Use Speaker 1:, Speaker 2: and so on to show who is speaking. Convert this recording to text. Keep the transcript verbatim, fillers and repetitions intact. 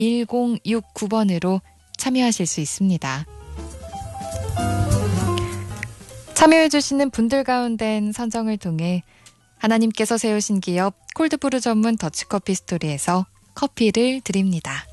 Speaker 1: 일공육구 번으로 참여하실 수 있습니다. 참여해주시는 분들 가운데는 선정을 통해 하나님께서 세우신 기업 콜드브루 전문 더치커피 스토리에서 커피를 드립니다.